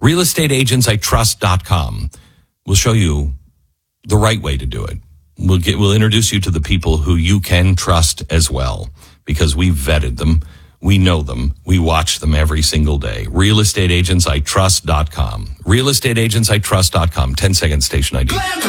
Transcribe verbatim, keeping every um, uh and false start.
real estate agents I trust dot com will show you the right way to do it. We'll get, we'll introduce you to the people who you can trust as well, because we vetted them. We know them. We watch them every single day. real estate agents I trust dot com. real estate agents I trust dot com. ten second station I D.